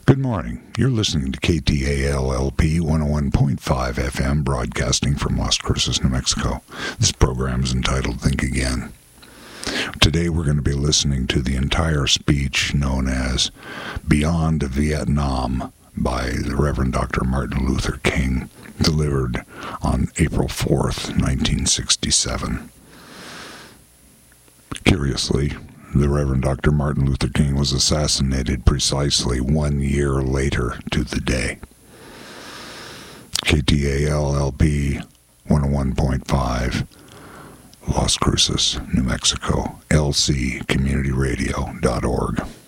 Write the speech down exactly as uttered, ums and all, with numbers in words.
Good morning. You're listening to K T A L L P one oh one point five F M, broadcasting from Las Cruces, New Mexico. This program is entitled Think Again. Today we're going to be listening to the entire speech known as Beyond Vietnam by the Reverend Doctor Martin Luther King, delivered on April fourth, nineteen sixty-seven. Curiously, the Reverend Doctor Martin Luther King was assassinated precisely one year later to the day. K T A L L P one oh one point five, Las Cruces, New Mexico, L C community radio dot org.